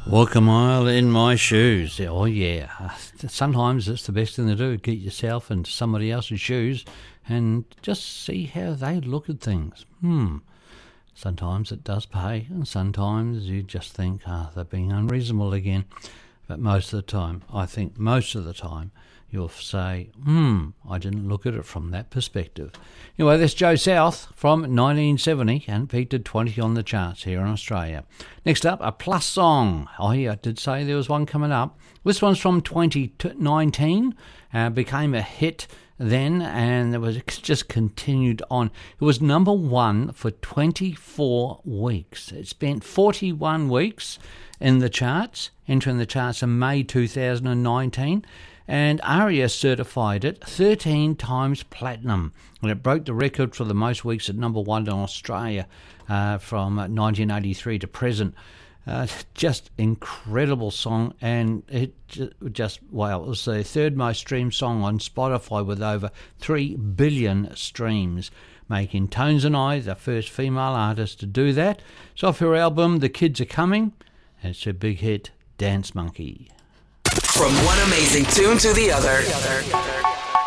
Walk a mile in my shoes. Oh, yeah. Sometimes it's the best thing to do, get yourself into somebody else's shoes and just see how they look at things. Sometimes it does pay, and sometimes you just think, they're being unreasonable again. But most of the time, you'll say, I didn't look at it from that perspective. Anyway, that's Joe South from 1970 and peaked at 20 on the charts here in Australia. Next up, a plus song. Oh, yeah, I did say there was one coming up. This one's from 2019, became a hit then, and it was just continued on. It was number one for 24 weeks. It spent 41 weeks in the charts, entering the charts in May 2019. And ARIA certified it 13 times platinum, and it broke the record for the most weeks at number one in Australia from 1983 to present. Just incredible song, and it was the third most streamed song on Spotify with over 3 billion streams, making Tones and I the first female artist to do that. It's off her album The Kids Are Coming, and it's her big hit, Dance Monkey. From one amazing tune to the other.